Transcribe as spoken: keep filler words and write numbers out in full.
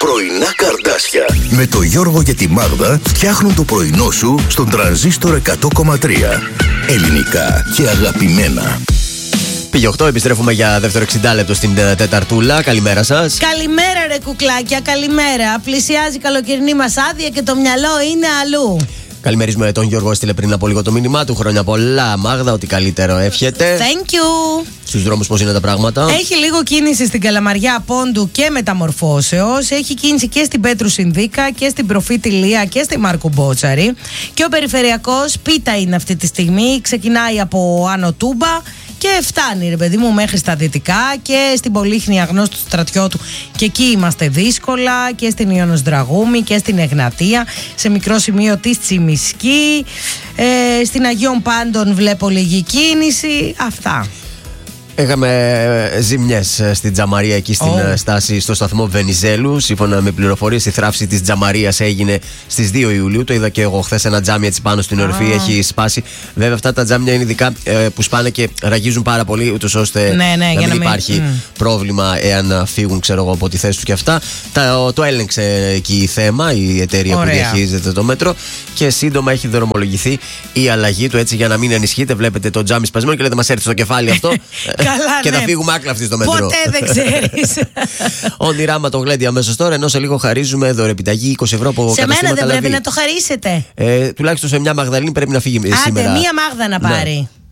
Πρωινά Καρδάσια με το Γιώργο και τη Μάγδα φτιάχνουν το πρωινό σου στον Τρανζίστορ εκατό κόμμα τρία. Ελληνικά και αγαπημένα. Πήγε οκτώ, επιστρέφουμε για δεύτερο εξήντα λεπτό στην Τεταρτούλα. Καλημέρα σας. Καλημέρα ρε κουκλάκια, καλημέρα. Πλησιάζει η καλοκαιρινή μας άδεια και το μυαλό είναι αλλού. Καλημερίζουμε τον Γιώργο, έστειλε πριν από λίγο το μήνυμά του. Χρόνια πολλά, Μάγδα, ότι καλύτερο εύχεται. Thank you. Στους δρόμους πώς είναι τα πράγματα? Έχει λίγο κίνηση στην Καλαμαριά Πόντου και Μεταμορφώσεως. Έχει κίνηση και στην Πέτρου Συνδίκα και στην Προφήτη Λία και στη Μάρκου Μπότσαρη. Και ο περιφερειακός πίτα είναι αυτή τη στιγμή. Ξεκινάει από Άνω Τούμπα και φτάνει ρε παιδί μου μέχρι στα δυτικά και στην Πολύχνη Αγνώστου Στρατιώτου, και εκεί είμαστε δύσκολα, και στην Ιωνος Δραγούμη και στην Εγνατία, σε μικρό σημείο της Τσιμισκή, ε, στην Αγίων Πάντων βλέπω λίγη κίνηση. Αυτά. Είχαμε ζημιές στην Τζαμαρία, εκεί στην oh. στάση στο σταθμό Βενιζέλου. Σύμφωνα με πληροφορίες, η θράψη της Τζαμαρίας έγινε στις δύο Ιουλίου. Το είδα και εγώ χθες, ένα τζάμι έτσι πάνω στην οροφή oh. έχει σπάσει. Βέβαια, αυτά τα τζάμια είναι ειδικά ε, που σπάνε και ραγίζουν πάρα πολύ, ούτως ώστε ναι, ναι, να μην να υπάρχει μην... πρόβλημα εάν φύγουν, ξέρω εγώ, από τη θέση του και αυτά. Τα, το έλεγξε εκεί η Θέμα, η εταιρεία Ωραία. που διαχειρίζεται το μέτρο, και σύντομα έχει δρομολογηθεί η αλλαγή του, έτσι για να μην ενισχύεται. Βλέπετε το τζάμι σπασμένο και λέτε, μας έρθει στο κεφάλι αυτό. Καλά, και ναι. θα φύγουμε άκλαυτοι στο μέτρο. Ποτέ δεν ξέρεις. Όνειρά μα το γλέντι αμέσως τώρα, ενώ σε λίγο χαρίζουμε δωρεπιταγή είκοσι ευρώ από σε καταστήματα. μένα δεν Λαβή. πρέπει να το χαρίσετε. Ε, τουλάχιστον σε μια Μαγδαλήνη πρέπει να φύγει Άντε, σήμερα. μία Μάγδα να πάρει. Ναι.